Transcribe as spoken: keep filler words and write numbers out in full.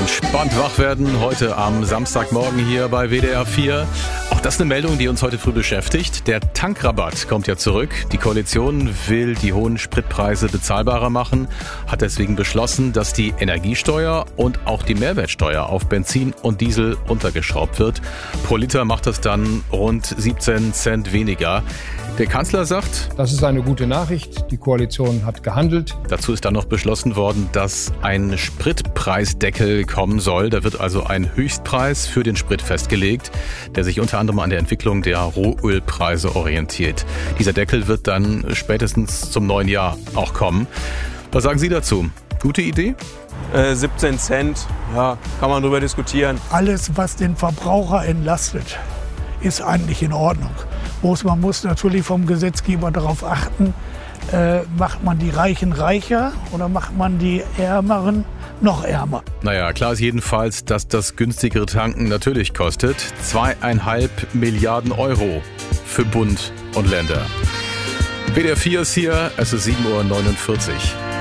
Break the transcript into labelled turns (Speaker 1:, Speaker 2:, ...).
Speaker 1: Entspannt wach werden, heute am Samstagmorgen hier bei W D R vier. Auch das ist eine Meldung, die uns heute früh beschäftigt. Der Tankrabatt kommt ja zurück. Die Koalition will die hohen Spritpreise bezahlbarer machen, hat deswegen beschlossen, dass die Energiesteuer und auch die Mehrwertsteuer auf Benzin und Diesel runtergeschraubt wird. Pro Liter macht das dann rund siebzehn Cent weniger. Der Kanzler sagt,
Speaker 2: das ist eine gute Nachricht. Die Koalition hat gehandelt.
Speaker 1: Dazu ist dann noch beschlossen worden, dass ein Spritpreisdeckel kommen soll. Da wird also ein Höchstpreis für den Sprit festgelegt, der sich unter anderem an der Entwicklung der Rohölpreise orientiert. Dieser Deckel wird dann spätestens zum neuen Jahr auch kommen. Was sagen Sie dazu? Gute Idee?
Speaker 3: Äh, siebzehn Cent, ja, kann man drüber diskutieren.
Speaker 4: Alles, was den Verbraucher entlastet, ist eigentlich in Ordnung. Man muss natürlich vom Gesetzgeber darauf achten, äh, macht man die Reichen reicher oder macht man die Ärmeren noch ärmer?
Speaker 1: Naja, klar ist jedenfalls, dass das günstigere Tanken natürlich kostet. Zweieinhalb Milliarden Euro für Bund und Länder. W D R vier ist hier, es ist sieben Uhr neunundvierzig.